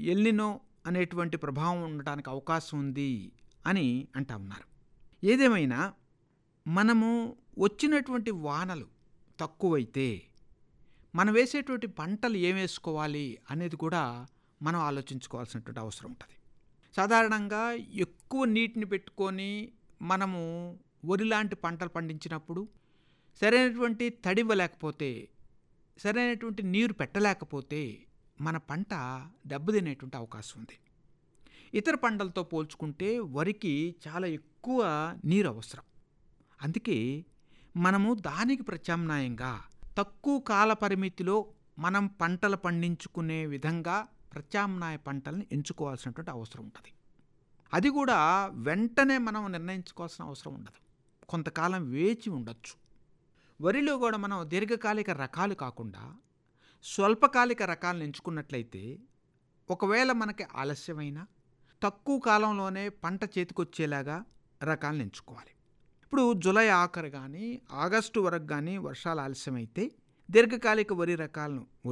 El Niño అనేటువంటి ప్రభావం ఉండటానికి అవకాశం ఉంది అని అంటా ఉన్నారు. ఏదేమైనా మనము వచ్చినటువంటి వానలు తక్కువైతే మనం వేసేటువంటి పంటలు ఏం వేసుకోవాలి అనేది కూడా మనం ఆలోచించుకోవాల్సినటువంటి అవసరం ఉంటుంది. సాధారణంగా ఎక్కువ నీటిని పెట్టుకొని మనము వరి లాంటి పంటలు పండించినప్పుడు సరైనటువంటి తడి ఇవ్వలేకపోతే, సరైనటువంటి నీరు పెట్టలేకపోతే మన పంట దెబ్బతినేటువంటి అవకాశం ఉంది. ఇతర పంటలతో పోల్చుకుంటే వరికి చాలా ఎక్కువ నీరు అవసరం. అందుకే మనము దానికి ప్రత్యామ్నాయంగా తక్కువ కాల పరిమితిలో మనం పంటలు పండించుకునే విధంగా ప్రత్యామ్నాయ పంటలను ఎంచుకోవాల్సినటువంటి అవసరం ఉంటుంది. అది కూడా వెంటనే మనం నిర్ణయించుకోవాల్సిన అవసరం ఉండదు. కొంతకాలం వేచి ఉండొచ్చు. వరిలో కూడా మనం దీర్ఘకాలిక రకాలు కాకుండా స్వల్పకాలిక రకాలను ఎంచుకున్నట్లయితే ఒకవేళ మనకి ఆలస్యమైన తక్కువ కాలంలోనే పంట చేతికొచ్చేలాగా రకాలను ఎంచుకోవాలి. ఇప్పుడు జూలై ఆఖరు కానీ ఆగస్టు వరకు కానీ వర్షాలు ఆలస్యమైతే దీర్ఘకాలిక వరి రకాలను